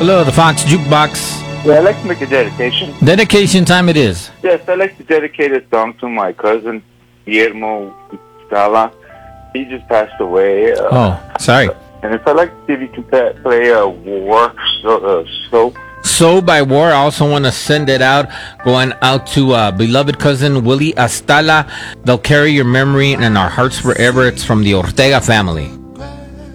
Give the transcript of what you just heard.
Hello, the Fox Jukebox. Yeah, I'd like to make a dedication. Dedication time it is. Yes, I'd like to dedicate a song to my cousin, Guillermo Scala. He just passed away. Sorry. And if I'd like to see if you can play War, So by War, I also want to send it out, going out to beloved cousin Willie Astala. They'll carry your memory in our hearts forever. It's from the Ortega family.